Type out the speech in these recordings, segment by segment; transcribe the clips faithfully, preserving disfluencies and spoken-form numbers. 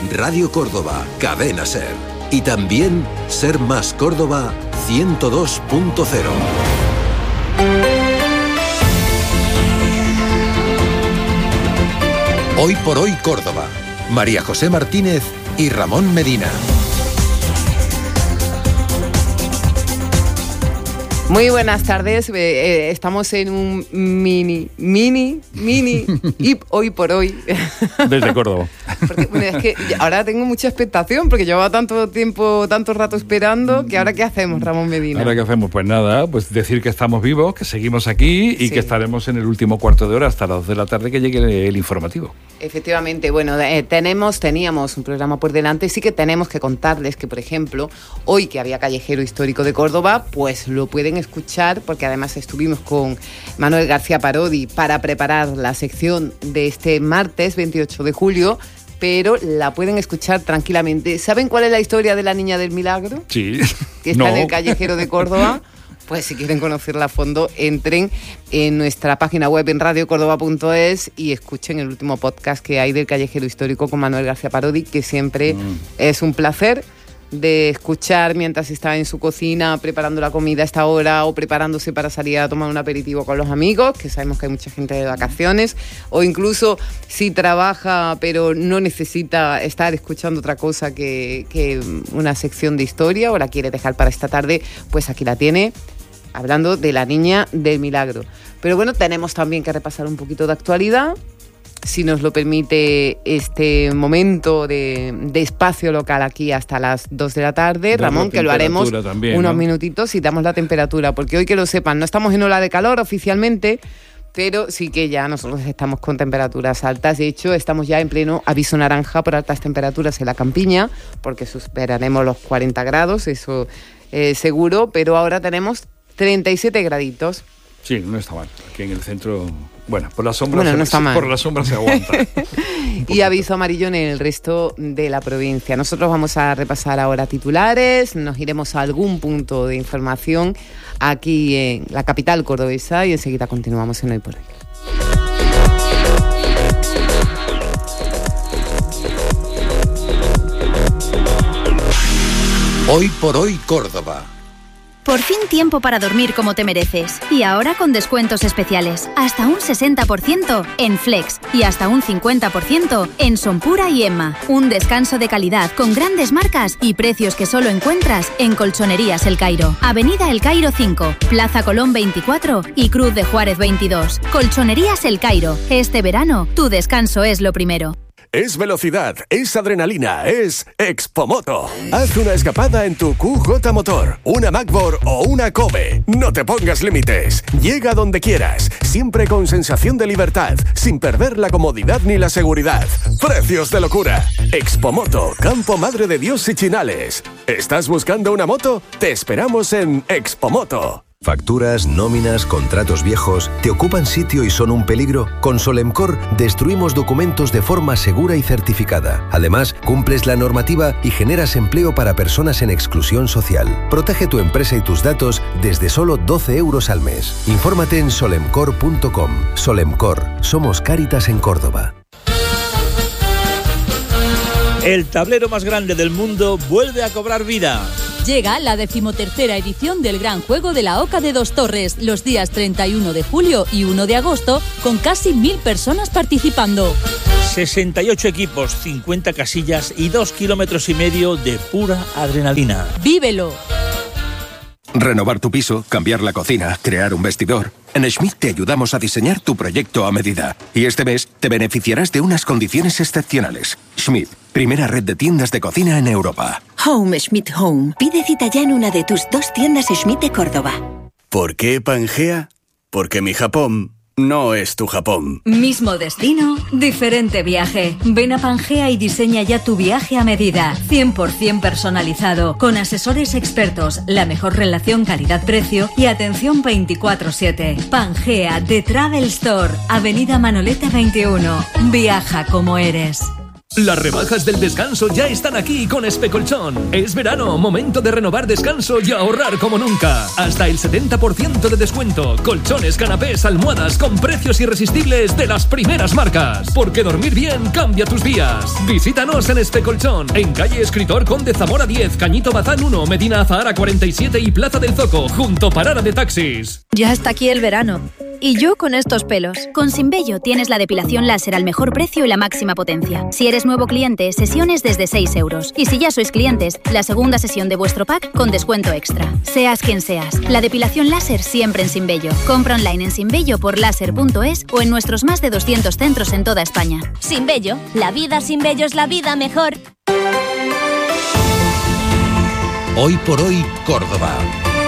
Radio Córdoba, Cadena Ser. Y también Ser Más Córdoba ciento dos punto cero. Hoy por hoy Córdoba. María José Martínez y Ramón Medina. Muy buenas tardes, eh, estamos en un mini, mini, mini y hoy por hoy. Desde Córdoba. Porque, bueno, es que ahora tengo mucha expectación porque llevaba tanto tiempo, tanto rato esperando, que ahora ¿qué hacemos, Ramón Medina? ¿Ahora qué hacemos? Pues nada, pues decir que estamos vivos, que seguimos aquí y sí, que estaremos en el último cuarto de hora hasta las dos de la tarde que llegue el informativo. Efectivamente, bueno, eh, tenemos, teníamos un programa por delante y sí que tenemos que contarles que, por ejemplo, hoy que había Callejero Histórico de Córdoba, pues lo pueden escuchar porque además estuvimos con Manuel García Parodi para preparar la sección de este martes veintiocho de julio, pero la pueden escuchar tranquilamente. ¿Saben cuál es la historia de la Niña del Milagro? Sí. Que está no. en el Callejero de Córdoba. Pues si quieren conocerla a fondo, entren en nuestra página web en radio córdoba punto es y escuchen el último podcast que hay del Callejero Histórico con Manuel García Parodi, que siempre mm. es un placer de escuchar mientras está en su cocina preparando la comida a esta hora o preparándose para salir a tomar un aperitivo con los amigos, que sabemos que hay mucha gente de vacaciones, o incluso si trabaja pero no necesita estar escuchando otra cosa que, que una sección de historia o la quiere dejar para esta tarde, pues aquí la tiene, hablando de la Niña del Milagro. Pero bueno, tenemos también que repasar un poquito de actualidad, si nos lo permite este momento de, de espacio local aquí hasta las dos de la tarde. Damos Ramón, que lo haremos también, unos ¿no? minutitos y damos la temperatura, porque hoy que lo sepan, no estamos en ola de calor oficialmente, pero sí que ya nosotros estamos con temperaturas altas. De hecho, estamos ya en pleno aviso naranja por altas temperaturas en la campiña, porque superaremos los cuarenta grados, eso eh, seguro, pero ahora tenemos treinta y siete graditos. Sí, no está mal. Aquí en el centro, bueno, por la sombra, bueno, se, no está mal. Por la sombra se aguanta. Y aviso amarillo en el resto de la provincia. Nosotros vamos a repasar ahora titulares, nos iremos a algún punto de información aquí en la capital cordobesa y enseguida continuamos en Hoy por Hoy. Hoy por Hoy Córdoba. Por fin tiempo para dormir como te mereces. Y ahora con descuentos especiales. Hasta un sesenta por ciento en Flex y hasta un cincuenta por ciento en Sonpura y Emma. Un descanso de calidad con grandes marcas y precios que solo encuentras en Colchonerías El Cairo. Avenida El Cairo cinco, Plaza Colón veinticuatro y Cruz de Juárez veintidós. Colchonerías El Cairo. Este verano, tu descanso es lo primero. Es velocidad, es adrenalina, es Expomoto. Haz una escapada en tu Q J Motor, una Macbor o una Kobe. No te pongas límites. Llega donde quieras, siempre con sensación de libertad, sin perder la comodidad ni la seguridad. Precios de locura. Expomoto, Campo Madre de Dios y Chinales. ¿Estás buscando una moto? Te esperamos en Expomoto. Facturas, nóminas, contratos viejos, ¿te ocupan sitio y son un peligro? Con Solemcor destruimos documentos de forma segura y certificada. Además, cumples la normativa y generas empleo para personas en exclusión social. Protege tu empresa y tus datos desde solo doce euros al mes. Infórmate en solemcor punto com. Solemcor, somos Cáritas en Córdoba. El tablero más grande del mundo vuelve a cobrar vida. Llega la decimotercera edición del Gran Juego de la Oca de Dos Torres, los días treinta y uno de julio y uno de agosto, con casi mil personas participando. sesenta y ocho equipos, cincuenta casillas y dos kilómetros y medio de pura adrenalina. ¡Vívelo! Renovar tu piso, cambiar la cocina, crear un vestidor. En Schmidt te ayudamos a diseñar tu proyecto a medida. Y este mes te beneficiarás de unas condiciones excepcionales. Schmidt, primera red de tiendas de cocina en Europa. Home Schmidt Home. Pide cita ya en una de tus dos tiendas Schmidt de Córdoba. ¿Por qué Pangea? Porque mi Japón no es tu Japón. Mismo destino, diferente viaje. Ven a Pangea y diseña ya tu viaje a medida. cien por ciento personalizado, con asesores expertos, la mejor relación calidad-precio y atención veinticuatro siete. Pangea The Travel Store, Avenida Manoleta veintiuno. Viaja como eres. Las rebajas del descanso ya están aquí con Especolchón. Es verano, momento de renovar descanso y ahorrar como nunca. Hasta el setenta por ciento de descuento. Colchones, canapés, almohadas con precios irresistibles de las primeras marcas. Porque dormir bien cambia tus días. Visítanos en Especolchón, en calle Escritor Conde Zamora diez, Cañito Bazán uno, Medina Azahara cuarenta y siete y Plaza del Zoco, junto Parada de Taxis. Ya está aquí el verano. Y yo con estos pelos. Con Sinbello tienes la depilación láser al mejor precio y la máxima potencia. Si eres nuevo cliente, sesiones desde seis euros. Y si ya sois clientes, la segunda sesión de vuestro pack con descuento extra. Seas quien seas, la depilación láser siempre en Sinbello. Compra online en sinbello por láser punto es o en nuestros más de doscientos centros en toda España. Sinbello, la vida sin vello es la vida mejor. Hoy por hoy, Córdoba.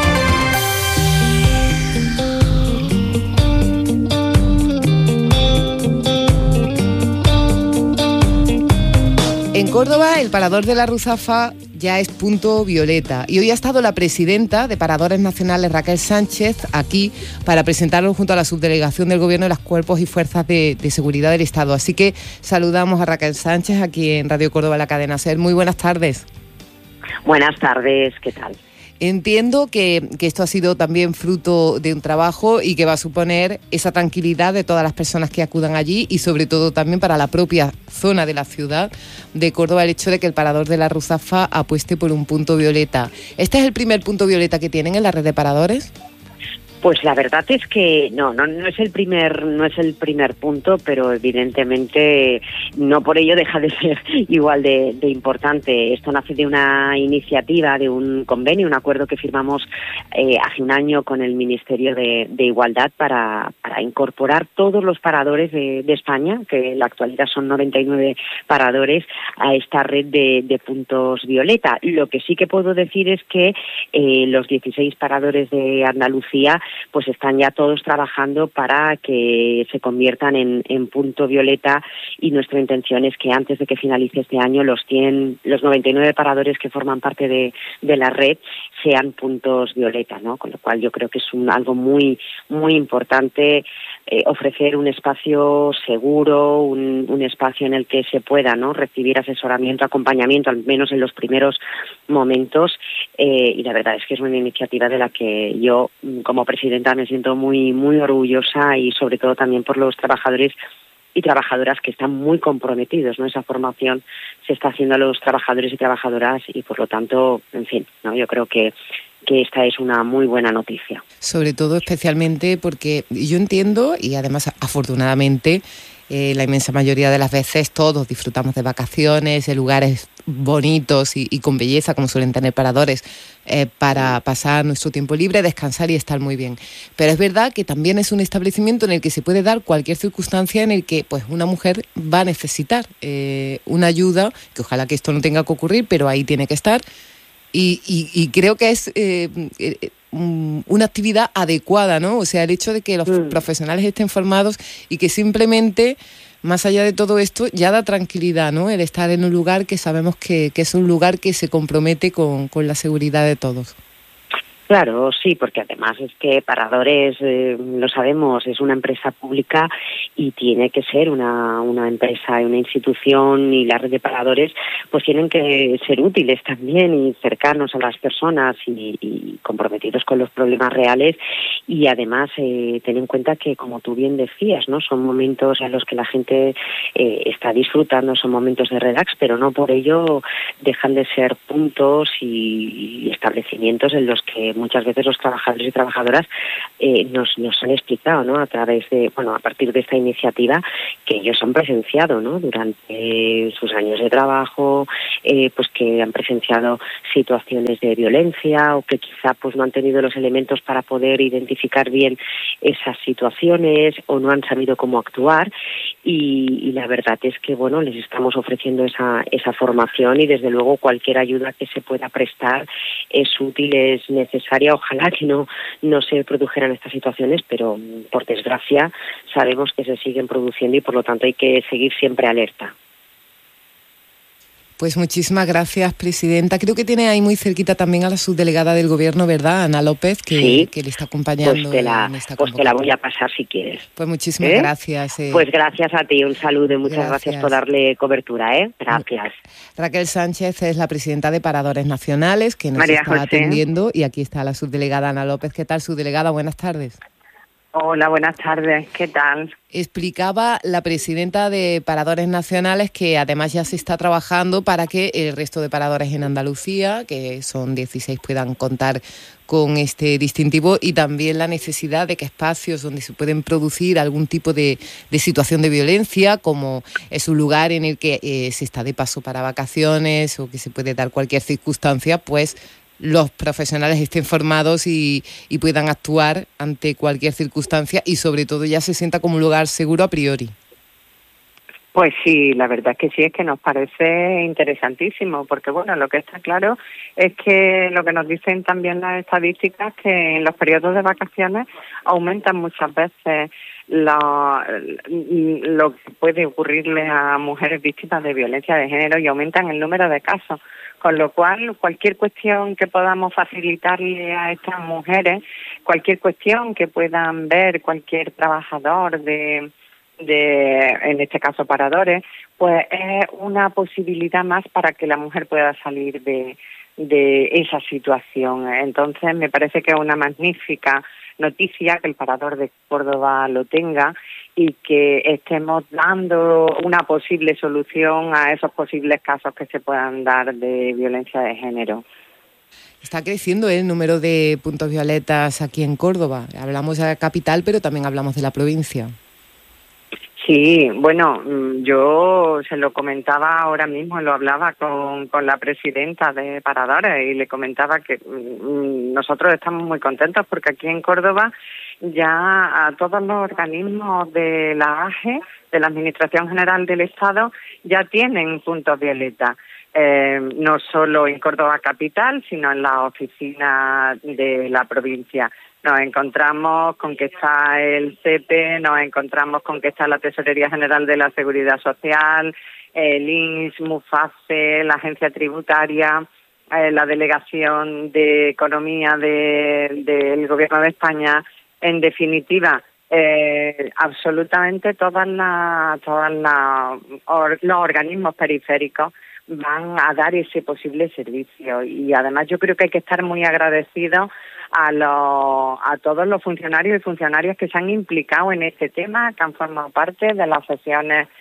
En Córdoba, el Parador de la Ruzafa ya es punto violeta y hoy ha estado la presidenta de Paradores Nacionales, Raquel Sánchez, aquí para presentarlo junto a la subdelegación del Gobierno de los Cuerpos y Fuerzas de, de Seguridad del Estado. Así que saludamos a Raquel Sánchez aquí en Radio Córdoba, la cadena SER. Muy buenas tardes. Buenas tardes, ¿qué tal? Entiendo que, que esto ha sido también fruto de un trabajo y que va a suponer esa tranquilidad de todas las personas que acudan allí y sobre todo también para la propia zona de la ciudad de Córdoba el hecho de que el Parador de la Ruzafa apueste por un punto violeta. ¿Este es el primer punto violeta que tienen en la red de paradores? Pues la verdad es que no, no, no es el primer, no es el primer punto, pero evidentemente no por ello deja de ser igual de, de importante. Esto nace de una iniciativa, de un convenio, un acuerdo que firmamos eh, hace un año con el Ministerio de, de Igualdad para, para incorporar todos los paradores de, de España, que en la actualidad son noventa y nueve paradores, a esta red de, de puntos violeta. Lo que sí que puedo decir es que eh, los dieciséis paradores de Andalucía pues están ya todos trabajando para que se conviertan en, en punto violeta y nuestra intención es que antes de que finalice este año los cien, los noventa y nueve paradores que forman parte de, de la red sean puntos violeta, ¿no? Con lo cual yo creo que es un, algo muy muy importante eh, ofrecer un espacio seguro, un, un espacio en el que se pueda, ¿no?, recibir asesoramiento, acompañamiento, al menos en los primeros momentos eh, y la verdad es que es una iniciativa de la que yo como presidenta me siento muy muy orgullosa y sobre todo también por los trabajadores y trabajadoras que están muy comprometidos, ¿no? Esa formación se está haciendo a los trabajadores y trabajadoras y por lo tanto, en fin, ¿no? Yo creo que que esta es una muy buena noticia. Sobre todo especialmente porque yo entiendo y además afortunadamente eh, la inmensa mayoría de las veces todos disfrutamos de vacaciones, de lugares bonitos y, y con belleza como suelen tener paradores eh, para pasar nuestro tiempo libre, descansar y estar muy bien. Pero es verdad que también es un establecimiento en el que se puede dar cualquier circunstancia en el que pues una mujer va a necesitar eh, una ayuda, que ojalá que esto no tenga que ocurrir, pero ahí tiene que estar. Y, y, y creo que es eh, eh, una actividad adecuada, ¿no? O sea, el hecho de que los mm. profesionales estén formados y que simplemente, más allá de todo esto, ya da tranquilidad, ¿no? El estar en un lugar que sabemos que, que es un lugar que se compromete con, con la seguridad de todos. Claro, sí, porque además es que Paradores, eh, lo sabemos, es una empresa pública y tiene que ser una, una empresa, una institución y la red de paradores pues tienen que ser útiles también y cercanos a las personas y, y comprometidos con los problemas reales y además eh, ten en cuenta que, como tú bien decías, ¿no?, son momentos en los que la gente eh, está disfrutando, son momentos de relax, pero no por ello dejan de ser puntos y, y establecimientos en los que muchas veces los trabajadores y trabajadoras eh, nos, nos han explicado, ¿no?, a través de, bueno, a partir de esta iniciativa que ellos han presenciado, ¿no?, durante sus años de trabajo, eh, pues que han presenciado situaciones de violencia o que quizá pues no han tenido los elementos para poder identificar bien esas situaciones o no han sabido cómo actuar y, y la verdad es que, bueno, les estamos ofreciendo esa, esa formación y desde luego cualquier ayuda que se pueda prestar es útil, es necesaria. Ojalá que no, no se produjeran estas situaciones, pero por desgracia sabemos que se siguen produciendo y por lo tanto hay que seguir siempre alerta. Pues muchísimas gracias, presidenta. Creo que tiene ahí muy cerquita también a la subdelegada del Gobierno, ¿verdad? Ana López, que, sí, que le está acompañando pues te la, en esta Pues te la voy a pasar si quieres. Pues muchísimas ¿Eh? gracias. Eh. Pues gracias a ti, un saludo y muchas gracias, gracias por darle cobertura, ¿eh? Gracias. Raquel Sánchez es la presidenta de Paradores Nacionales, que nos María está José. atendiendo, y aquí está la subdelegada Ana López. ¿Qué tal, subdelegada? Buenas tardes. Hola, buenas tardes. ¿Qué tal? Explicaba la presidenta de Paradores Nacionales que además ya se está trabajando para que el resto de paradores en Andalucía, que son dieciséis, puedan contar con este distintivo, y también la necesidad de que espacios donde se pueden producir algún tipo de, de situación de violencia, como es un lugar en el que eh, se está de paso para vacaciones o que se puede dar cualquier circunstancia, pues los profesionales estén formados y, y puedan actuar ante cualquier circunstancia, y sobre todo ya se sienta como un lugar seguro a priori. Pues sí, la verdad es que sí, es que nos parece interesantísimo, porque bueno, lo que está claro es que lo que nos dicen también las estadísticas, que en los periodos de vacaciones aumentan muchas veces lo, lo que puede ocurrirle a mujeres víctimas de violencia de género, y aumentan el número de casos. Con lo cual, cualquier cuestión que podamos facilitarle a estas mujeres, cualquier cuestión que puedan ver cualquier trabajador de, de en este caso paradores, pues es una posibilidad más para que la mujer pueda salir de, de esa situación. Entonces, me parece que es una magnífica noticia que el Parador de Córdoba lo tenga, y que estemos dando una posible solución a esos posibles casos que se puedan dar de violencia de género. Está creciendo el número de puntos violetas aquí en Córdoba. Hablamos de la capital, pero también hablamos de la provincia. Sí, bueno, yo se lo comentaba ahora mismo, lo hablaba con, con la presidenta de Paradores, y le comentaba que mm, nosotros estamos muy contentos porque aquí en Córdoba ya a todos los organismos de la A G E, de la Administración General del Estado, ya tienen puntos violeta. Eh, no solo en Córdoba capital, sino en las oficinas de la provincia. Nos encontramos con que está el C E P E, nos encontramos con que está la Tesorería General de la Seguridad Social, el I N S, MUFACE, la Agencia Tributaria, eh, la Delegación de Economía de, del Gobierno de España. En definitiva, eh, absolutamente todas las, todas las or, los organismos periféricos van a dar ese posible servicio, y además yo creo que hay que estar muy agradecidos a los, a todos los funcionarios y funcionarias que se han implicado en este tema, que han formado parte de las sesiones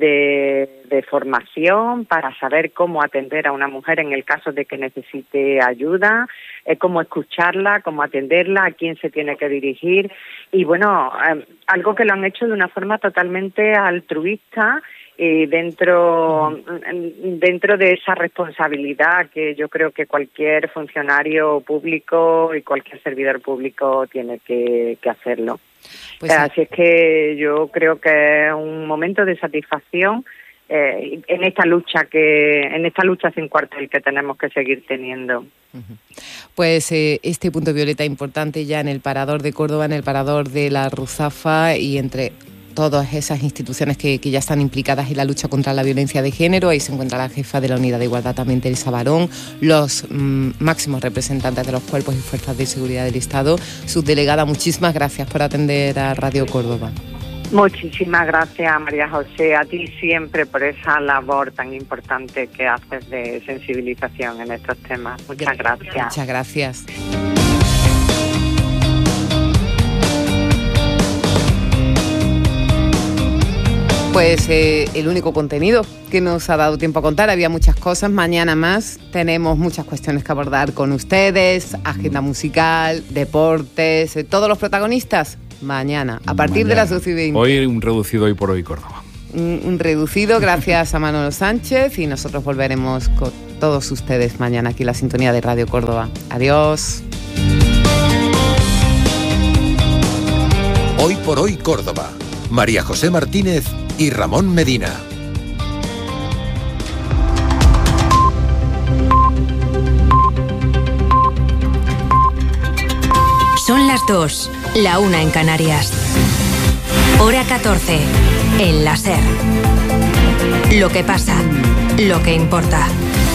de, de formación para saber cómo atender a una mujer en el caso de que necesite ayuda, eh, cómo escucharla, cómo atenderla, a quién se tiene que dirigir, y bueno, eh, algo que lo han hecho de una forma totalmente altruista, y dentro dentro de esa responsabilidad que yo creo que cualquier funcionario público y cualquier servidor público tiene que, que hacerlo. Pues sí. Así es que yo creo que es un momento de satisfacción eh, en esta lucha que en esta lucha sin cuartel que tenemos que seguir teniendo. Pues eh, este punto violeta importante ya en el Parador de Córdoba, en el Parador de la Ruzafa, y entre todas esas instituciones que, que ya están implicadas en la lucha contra la violencia de género. Ahí se encuentra la jefa de la Unidad de Igualdad, también Teresa Barón, los mmm, máximos representantes de los cuerpos y fuerzas de seguridad del Estado. Subdelegada, muchísimas gracias por atender a Radio Córdoba. Muchísimas gracias, María José, a ti siempre por esa labor tan importante que haces de sensibilización en estos temas. Muchas gracias. Muchas gracias. Pues eh, el único contenido que nos ha dado tiempo a contar. Había muchas cosas, mañana más. Tenemos muchas cuestiones que abordar con ustedes, agenda musical, deportes, eh, todos los protagonistas. Mañana, a partir mañana. de las doce y veinte. Hoy un reducido Hoy por Hoy Córdoba. Un, un reducido gracias a Manolo Sánchez, y nosotros volveremos con todos ustedes mañana aquí en la sintonía de Radio Córdoba. Adiós. Hoy por Hoy Córdoba. María José Martínez y Ramón Medina. Son las dos, la una en Canarias. Hora catorce, en la SER. Lo que pasa. lo que importa.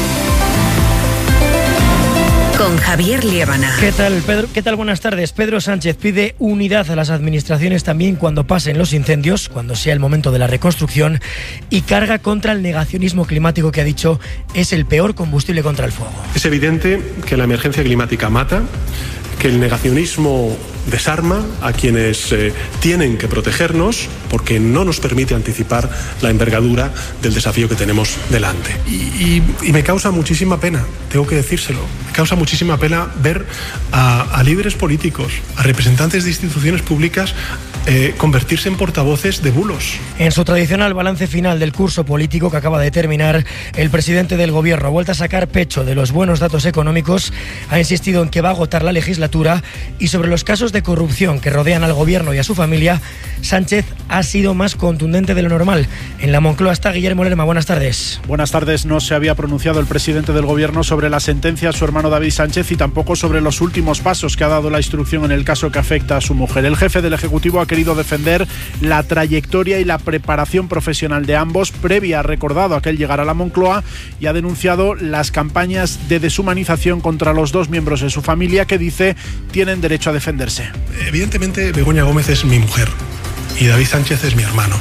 Con Javier Liébana. ¿Qué tal, Pedro? ¿Qué tal? Buenas tardes. Pedro Sánchez pide unidad a las administraciones también cuando pasen los incendios, cuando sea el momento de la reconstrucción, y carga contra el negacionismo climático que ha dicho es el peor combustible contra el fuego. Es evidente que la emergencia climática mata, que el negacionismo desarma a quienes eh, tienen que protegernos porque no nos permite anticipar la envergadura del desafío que tenemos delante. Y, y, y me causa muchísima pena, tengo que decírselo, me causa muchísima pena ver a, a líderes políticos, a representantes de instituciones públicas eh, convertirse en portavoces de bulos. En su tradicional balance final del curso político que acaba de terminar, el presidente del gobierno ha vuelto a sacar pecho de los buenos datos económicos, ha insistido en que va a agotar la legislatura y sobre los casos de corrupción que rodean al gobierno y a su familia, Sánchez ha sido más contundente de lo normal. En la Moncloa está Guillermo Lerma. Buenas tardes. Buenas tardes. No se había pronunciado el presidente del gobierno sobre la sentencia a su hermano David Sánchez y tampoco sobre los últimos pasos que ha dado la instrucción en el caso que afecta a su mujer. El jefe del Ejecutivo ha querido defender la trayectoria y la preparación profesional de ambos previa, ha recordado, aquel llegar a la Moncloa, y ha denunciado las campañas de deshumanización contra los dos miembros de su familia que dice tienen derecho a defenderse. Evidentemente Begoña Gómez es mi mujer y David Sánchez es mi hermano,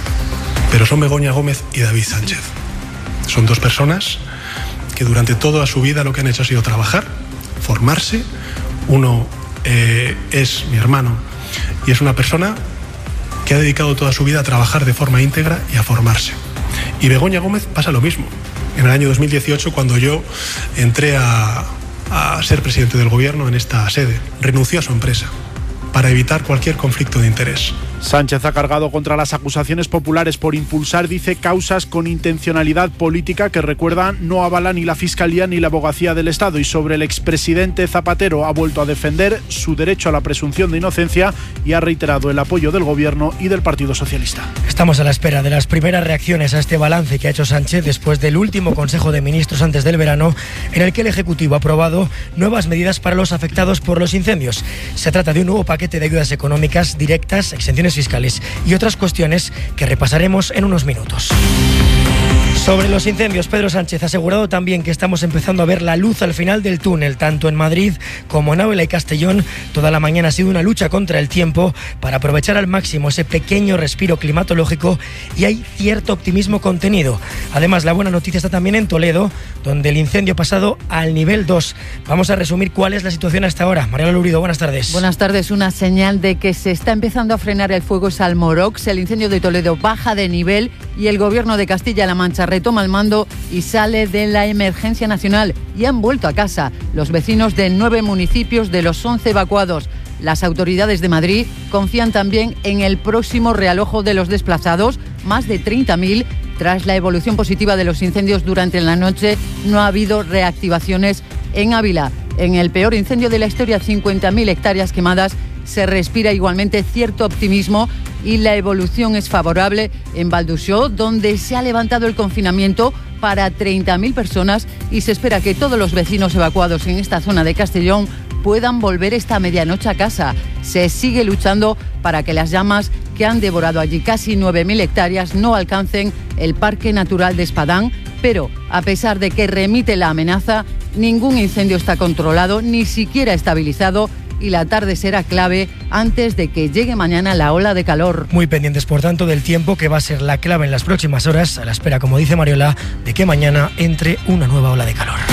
pero son Begoña Gómez y David Sánchez. Son dos personas que durante toda su vida lo que han hecho ha sido trabajar, formarse. Uno eh, es mi hermano y es una persona que ha dedicado toda su vida a trabajar de forma íntegra y a formarse. Y Begoña Gómez pasa lo mismo. En el año dos mil dieciocho, cuando yo entré a, a ser presidente del gobierno en esta sede, renunció a su empresa para evitar cualquier conflicto de interés. Sánchez ha cargado contra las acusaciones populares por impulsar, dice, causas con intencionalidad política que, recuerda, no avala ni la Fiscalía ni la Abogacía del Estado. Y sobre el expresidente Zapatero ha vuelto a defender su derecho a la presunción de inocencia y ha reiterado el apoyo del Gobierno y del Partido Socialista. Estamos a la espera de las primeras reacciones a este balance que ha hecho Sánchez después del último Consejo de Ministros antes del verano, en el que el Ejecutivo ha aprobado nuevas medidas para los afectados por los incendios. Se trata de un nuevo paquete de ayudas económicas directas, exenciones fiscales y otras cuestiones que repasaremos en unos minutos. Sobre los incendios, Pedro Sánchez ha asegurado también que estamos empezando a ver la luz al final del túnel, tanto en Madrid como en Ávila y Castellón. Toda la mañana ha sido una lucha contra el tiempo para aprovechar al máximo ese pequeño respiro climatológico y hay cierto optimismo contenido. Además, la buena noticia está también en Toledo, donde el incendio ha pasado al nivel dos. Vamos a resumir cuál es la situación hasta ahora. Mariela Lurido, buenas tardes. Buenas tardes. Una señal de que se está empezando a frenar el fuego es Almorox. El incendio de Toledo baja de nivel y el Gobierno de Castilla-La Mancha retoma el mando y sale de la emergencia nacional. Y han vuelto a casa los vecinos de nueve municipios de los once evacuados. Las autoridades de Madrid confían también en el próximo realojo de los desplazados, más de treinta mil. Tras la evolución positiva de los incendios durante la noche, no ha habido reactivaciones en Ávila. En el peor incendio de la historia, cincuenta mil hectáreas quemadas, se respira igualmente cierto optimismo y la evolución es favorable en Valdusó, donde se ha levantado el confinamiento para treinta mil personas y se espera que todos los vecinos evacuados en esta zona de Castellón puedan volver esta medianoche a casa. Se sigue luchando para que las llamas que han devorado allí casi nueve mil hectáreas no alcancen el Parque Natural de Espadán, pero a pesar de que remite la amenaza, ningún incendio está controlado, ni siquiera estabilizado, y la tarde será clave antes de que llegue mañana la ola de calor. Muy pendientes, por tanto, del tiempo, que va a ser la clave en las próximas horas, a la espera, como dice Mariola, de que mañana entre una nueva ola de calor.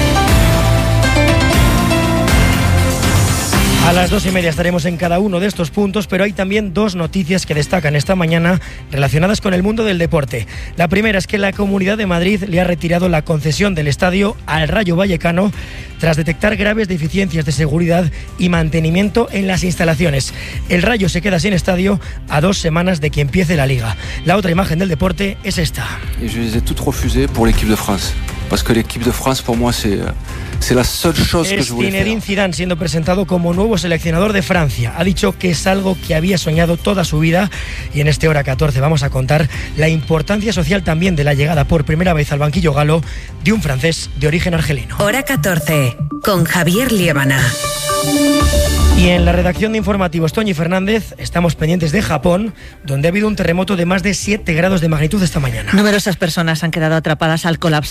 A las dos y media estaremos en cada uno de estos puntos, pero hay también dos noticias que destacan esta mañana relacionadas con el mundo del deporte. La primera es que la Comunidad de Madrid le ha retirado la concesión del estadio al Rayo Vallecano tras detectar graves deficiencias de seguridad y mantenimiento en las instalaciones. El Rayo se queda sin estadio a dos semanas de que empiece la Liga. La otra imagen del deporte es esta. Y je les ai toutes refusées pour l'équipe de France. parce que l'équipe de France pour moi c'est c'est la seule chose que je voulais faire. Zinedine Zidane siendo presentado como nuevo seleccionador de Francia. Ha dicho que es algo que había soñado toda su vida y en este Hora catorce vamos a contar la importancia social también de la llegada por primera vez al banquillo galo de un francés de origen argelino. Hora catorce con Javier Liébana. Y en la redacción de informativos, Toñi Fernández, estamos pendientes de Japón, donde ha habido un terremoto de más de siete grados de magnitud esta mañana. Numerosas personas han quedado atrapadas al colapso